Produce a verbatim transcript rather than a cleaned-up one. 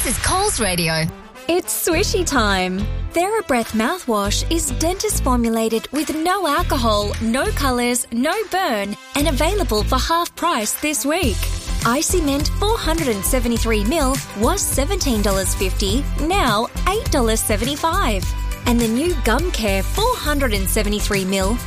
is Coles Radio. It's swishy time. TheraBreath mouthwash is dentist formulated with no alcohol, no colours, no burn, and available for half price this week. Icy Mint four hundred seventy-three milliliters was seventeen dollars fifty, now eight dollars seventy-five. And the new Gum Care four hundred seventy-three milliliters